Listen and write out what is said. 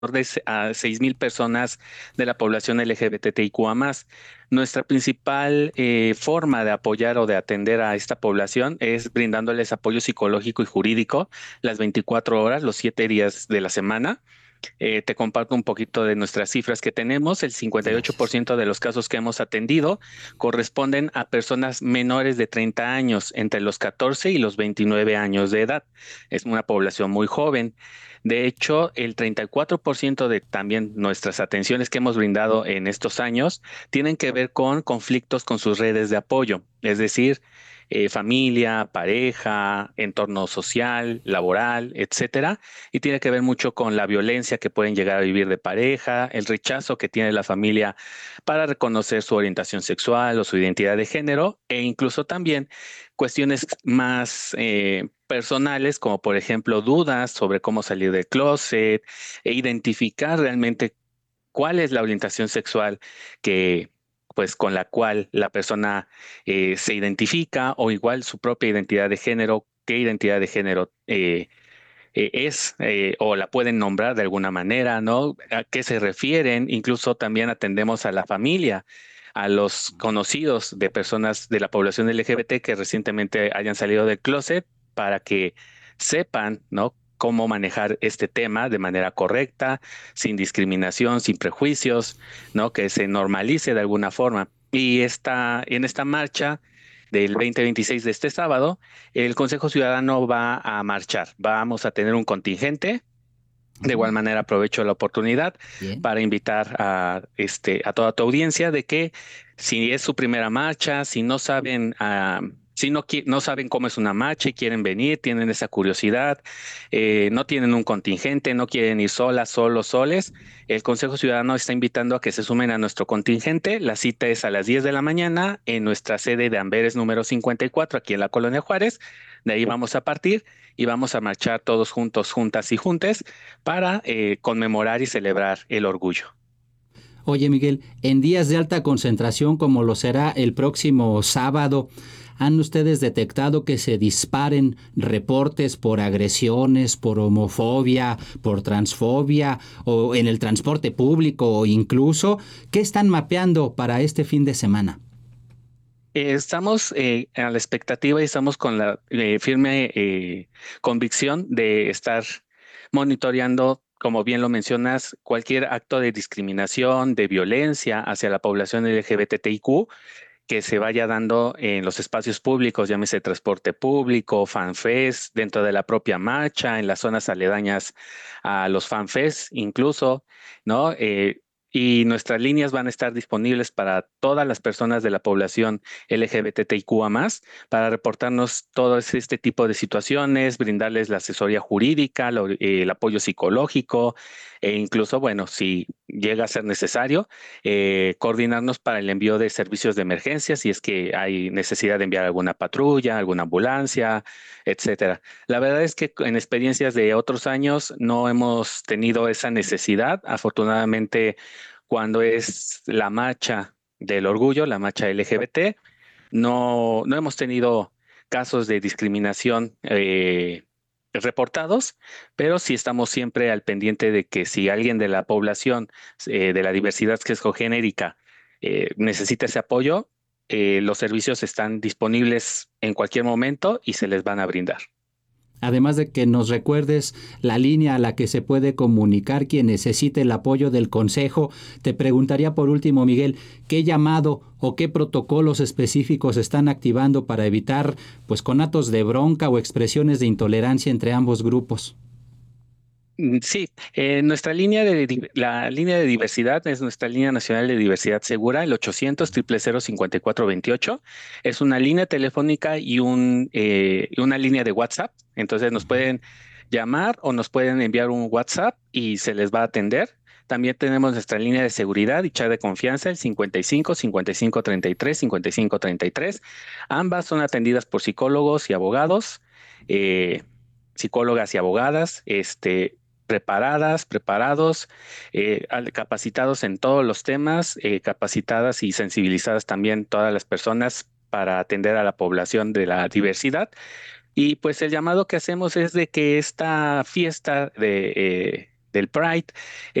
a 6,000 personas de la población LGBTIQA+. Nuestra principal forma de apoyar o de atender a esta población es brindándoles apoyo psicológico y jurídico las 24 horas, los 7 días de la semana. Te comparto un poquito de nuestras cifras que tenemos. El Gracias. 58% de los casos que hemos atendido corresponden a personas menores de 30 años, entre los 14 y los 29 años de edad. Es una población muy joven. De hecho, el 34% de también nuestras atenciones que hemos brindado en estos años tienen que ver con conflictos con sus redes de apoyo, es decir, familia, pareja, entorno social, laboral, etcétera, y tiene que ver mucho con la violencia que pueden llegar a vivir de pareja, el rechazo que tiene la familia para reconocer su orientación sexual o su identidad de género, e incluso también cuestiones más personales, como por ejemplo dudas sobre cómo salir del closet e identificar realmente cuál es la orientación sexual que pues con la cual la persona se identifica, o igual su propia identidad de género, qué identidad de género es, o la pueden nombrar de alguna manera, ¿no? ¿A qué se refieren? Incluso también atendemos a la familia, a los conocidos de personas de la población LGBT que recientemente hayan salido del closet para que sepan, ¿no? Cómo manejar este tema de manera correcta, sin discriminación, sin prejuicios, ¿no? Que se normalice de alguna forma. En esta marcha del 2026 de este sábado, el Consejo Ciudadano va a marchar. Vamos a tener un contingente. De Oh, igual manera, aprovecho la oportunidad bien. para invitar a toda tu audiencia de que si es su primera marcha, si no saben, si no saben cómo es una marcha y quieren venir, tienen esa curiosidad, no tienen un contingente, no quieren ir solas, solos, soles, el Consejo Ciudadano está invitando a que se sumen a nuestro contingente. La cita es a las 10 de la mañana en nuestra sede de Amberes número 54, aquí en la Colonia Juárez. De ahí vamos a partir y vamos a marchar todos juntos, juntas y juntes para conmemorar y celebrar el orgullo. Oye, Miguel, en días de alta concentración como lo será el próximo sábado, ¿han ustedes detectado que se disparen reportes por agresiones, por homofobia, por transfobia o en el transporte público o incluso qué están mapeando para este fin de semana? Estamos a la expectativa y estamos con la firme convicción de estar monitoreando, como bien lo mencionas, cualquier acto de discriminación, de violencia hacia la población LGBTIQ que se vaya dando en los espacios públicos, llámese transporte público, fanfest, dentro de la propia marcha, en las zonas aledañas a los fanfest, incluso, ¿no? Y nuestras líneas van a estar disponibles para todas las personas de la población LGBTIQA+, para reportarnos todo este tipo de situaciones, brindarles la asesoría jurídica, el apoyo psicológico, e incluso, bueno, si llega a ser necesario, coordinarnos para el envío de servicios de emergencia si es que hay necesidad de enviar alguna patrulla, alguna ambulancia, etcétera. La verdad es que en experiencias de otros años no hemos tenido esa necesidad. Afortunadamente, cuando es la marcha del orgullo, la marcha LGBT, no hemos tenido casos de discriminación reportados, pero sí estamos siempre al pendiente de que si alguien de la población, de la diversidad sexogenérica, necesita ese apoyo, los servicios están disponibles en cualquier momento y se les van a brindar. Además de que nos recuerdes la línea a la que se puede comunicar quien necesite el apoyo del Consejo, te preguntaría por último, Miguel, ¿qué llamado o qué protocolos específicos están activando para evitar, pues, conatos de bronca o expresiones de intolerancia entre ambos grupos? Sí, la línea de diversidad es nuestra línea nacional de diversidad segura, el 800 000 5428. Es una línea telefónica y una línea de WhatsApp. Entonces nos pueden llamar o nos pueden enviar un WhatsApp y se les va a atender. También tenemos nuestra línea de seguridad y chat de confianza, el 55 55 33 55 33. Ambas son atendidas por psicólogos y abogados, eh, psicólogas y abogadas, preparadas, preparados, capacitados en todos los temas, capacitadas y sensibilizadas también todas las personas para atender a la población de la diversidad. Y pues el llamado que hacemos es de que esta fiesta del Pride.